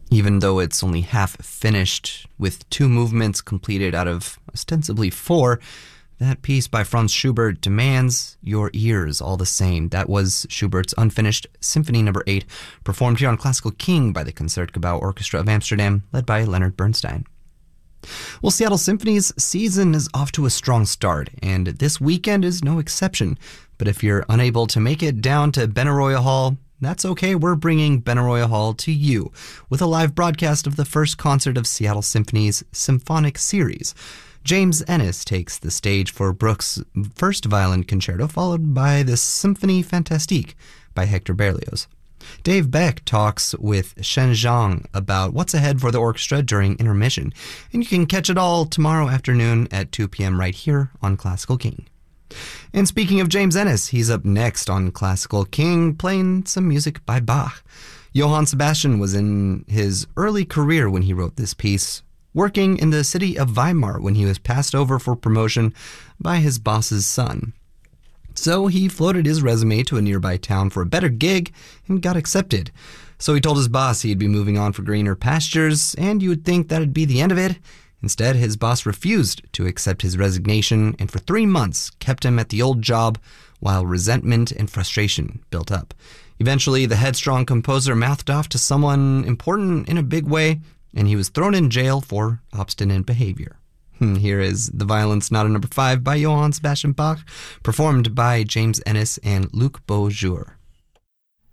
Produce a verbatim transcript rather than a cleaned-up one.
Even though it's only half finished, with two movements completed out of ostensibly four, that piece by Franz Schubert demands your ears all the same. That was Schubert's unfinished Symphony Number eight, performed here on Classical King by the Concertgebouw Orchestra of Amsterdam, led by Leonard Bernstein. Well, Seattle Symphony's season is off to a strong start, and this weekend is no exception. But if you're unable to make it down to Benaroya Hall, that's okay. We're bringing Benaroya Hall to you with a live broadcast of the first concert of Seattle Symphony's symphonic series. James Ennis takes the stage for Bruch's first violin concerto, followed by the Symphonie Fantastique by Hector Berlioz. Dave Beck talks with Shen Zhang about what's ahead for the orchestra during intermission, and you can catch it all tomorrow afternoon at two p.m. right here on Classical King. And speaking of James Ennis, he's up next on Classical King playing some music by Bach. Johann Sebastian was in his early career when he wrote this piece, working in the city of Weimar when he was passed over for promotion by his boss's son. So he floated his resume to a nearby town for a better gig and got accepted. So he told his boss he'd be moving on for greener pastures, and you would think that'd be the end of it. Instead, his boss refused to accept his resignation and for three months kept him at the old job while resentment and frustration built up. Eventually, the headstrong composer mouthed off to someone important in a big way, and he was thrown in jail for obstinate behavior. Here is the Violin Sonata Number five by Johann Sebastian Bach, performed by James Ennis and Luc Beaujour.